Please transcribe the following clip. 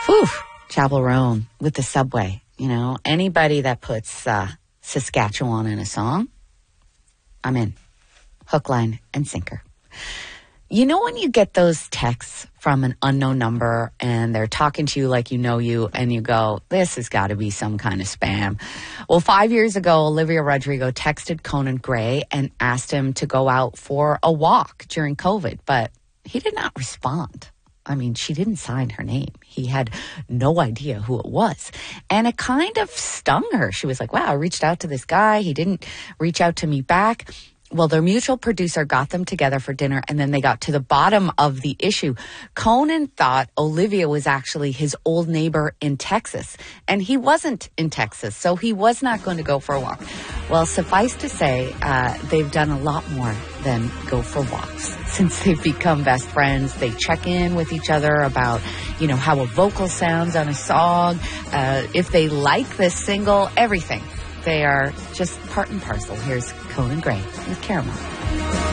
Whew, Chapel Roan with the subway. You know, anybody that puts Saskatchewan in a song, I'm in. Hook, line, and sinker. You know when you get those texts from an unknown number and they're talking to you like you know you and you go, this has got to be some kind of spam. Well, 5 years ago, Olivia Rodrigo texted Conan Gray and asked him to go out for a walk during COVID, but he did not respond. I mean, she didn't sign her name. He had no idea who it was. And it kind of stung her. She was like, wow, I reached out to this guy. He didn't reach out to me back. Well, their mutual producer got them together for dinner, and then they got to the bottom of the issue. Conan thought Olivia was actually his old neighbor in Texas, and he wasn't in Texas, so he was not going to go for a walk. Well, suffice to say, they've done a lot more than go for walks. Since they've become best friends, they check in with each other about, you know, how a vocal sounds on a song, if they like this single, everything. They are just part and parcel. Here's Conan Gray with Caramel.